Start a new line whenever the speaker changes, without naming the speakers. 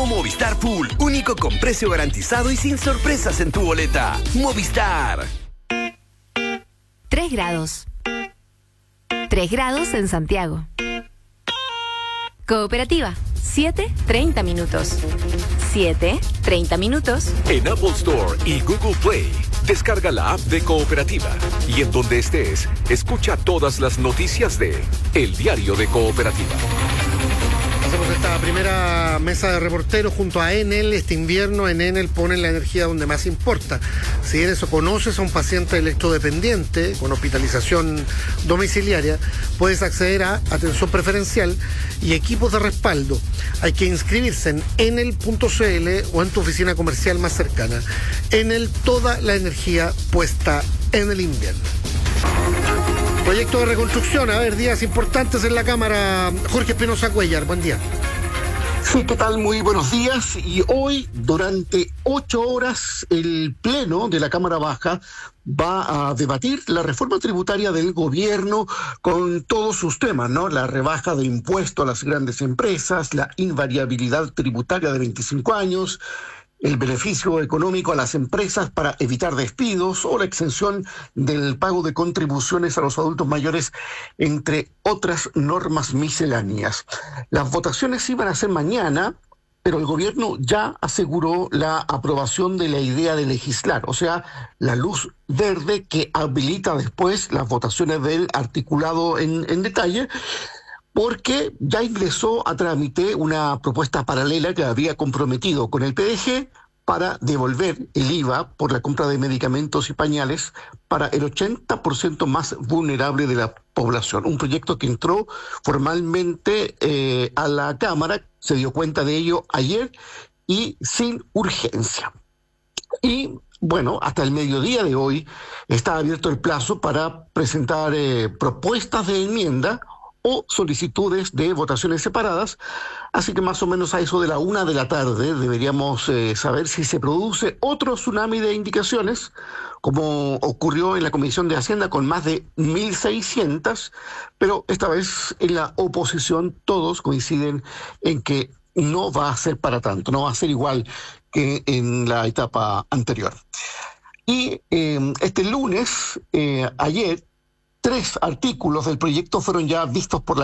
Movistar Pool, único con precio garantizado y sin sorpresas en tu boleta. Movistar.
3 grados. 3 grados en Santiago. Cooperativa, 7:30 minutos. 7:30 minutos.
En Apple Store y Google Play, descarga la app de Cooperativa. Y en donde estés, escucha todas las noticias de El Diario de Cooperativa.
Hacemos esta primera mesa de reporteros junto a Enel. Este invierno en Enel ponen la energía donde más importa. Si eres o conoces a un paciente electrodependiente con hospitalización domiciliaria, puedes acceder a atención preferencial y equipos de respaldo. Hay que inscribirse en enel.cl o en tu oficina comercial más cercana. Enel, toda la energía puesta en el invierno. Proyecto de reconstrucción, a ver, días importantes en la Cámara. Jorge Espinosa Cuellar, buen día.
Sí, ¿qué tal? Muy buenos días. Y hoy, durante 8 horas, el Pleno de la Cámara Baja va a debatir la reforma tributaria del gobierno con todos sus temas, ¿no? La rebaja de impuesto a las grandes empresas, la invariabilidad tributaria de 25 años, el beneficio económico a las empresas para evitar despidos o la exención del pago de contribuciones a los adultos mayores, entre otras normas misceláneas. Las votaciones iban a ser mañana, pero el gobierno ya aseguró la aprobación de la idea de legislar, o sea, la luz verde que habilita después las votaciones del articulado en detalle, porque ya ingresó a trámite una propuesta paralela que había comprometido con el PDG para devolver el IVA por la compra de medicamentos y pañales para el 80% más vulnerable de la población. Un proyecto que entró formalmente a la Cámara, se dio cuenta de ello ayer y sin urgencia. Y bueno, hasta el mediodía de hoy está abierto el plazo para presentar propuestas de enmienda o solicitudes de votaciones separadas, así que más o menos a eso de la 1 de la tarde deberíamos saber si se produce otro tsunami de indicaciones, como ocurrió en la Comisión de Hacienda con más de 1.600, pero esta vez en la oposición todos coinciden en que no va a ser para tanto, no va a ser igual que en la etapa anterior. Y este lunes, ayer, 3 artículos del proyecto fueron ya vistos por la